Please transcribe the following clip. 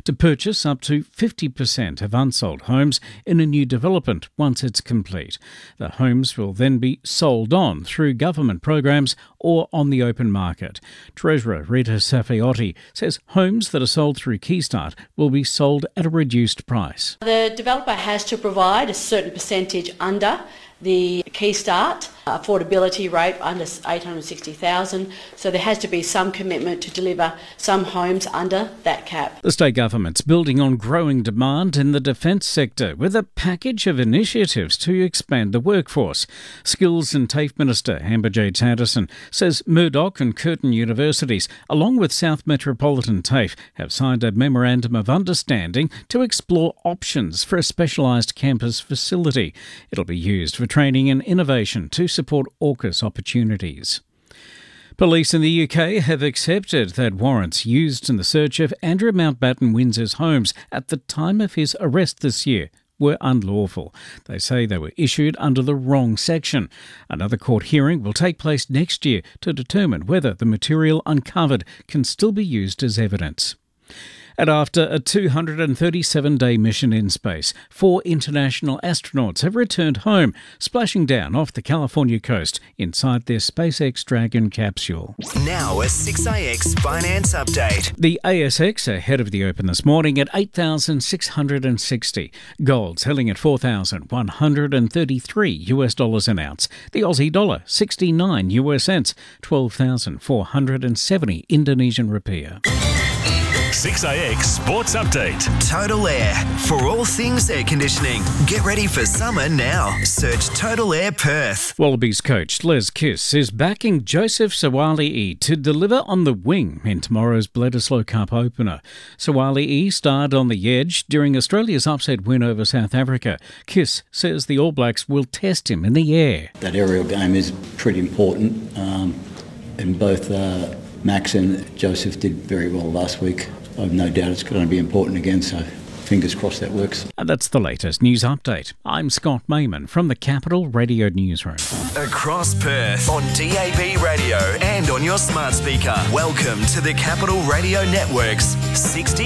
to purchase up to 50% of unsold homes in a new development once it's complete. The homes will then be sold on through government programs or on the open market. Treasurer Rita Safiotti says homes that are sold through Keystart will be sold at a reduced price. The developer has to provide a certain percentage under the Keystart affordability rate under $860,000, so there has to be some commitment to deliver some homes under that cap. The state government's building on growing demand in the defence sector with a package of initiatives to expand the workforce. Skills and TAFE Minister Amber J. Sanderson says Murdoch and Curtin universities, along with South Metropolitan TAFE, have signed a memorandum of understanding to explore options for a specialised campus facility. It'll be used for training and innovation to support AUKUS opportunities. Police in the UK have accepted that warrants used in the search of Andrew Mountbatten Windsor's homes at the time of his arrest this year were unlawful. They say they were issued under the wrong section. Another court hearing will take place next year to determine whether the material uncovered can still be used as evidence. And after a 237-day mission in space, 4 international astronauts have returned home, splashing down off the California coast inside their SpaceX Dragon capsule. Now a 6IX Finance Update. The ASX ahead of the open this morning at 8,660. Gold selling at $4,133 an ounce. The Aussie dollar 69 US cents, 12,470 Indonesian rupiah. 6IX Sports Update. Total Air. For all things air conditioning. Get ready for summer now. Search Total Air Perth. Wallabies coach Les Kiss is backing Joseph Sawali'i to deliver on the wing in tomorrow's Bledisloe Cup opener. Sawali'i starred on the edge during Australia's upset win over South Africa. Kiss says the All Blacks will test him in the air. That aerial game is pretty important, and both Max and Joseph did very well last week. I've no doubt it's going to be important again, so fingers crossed that works. And that's the latest news update. I'm Scott Mayman from the Capital Radio Newsroom. Across Perth on DAB radio and on your smart speaker. Welcome to the Capital Radio Network's 60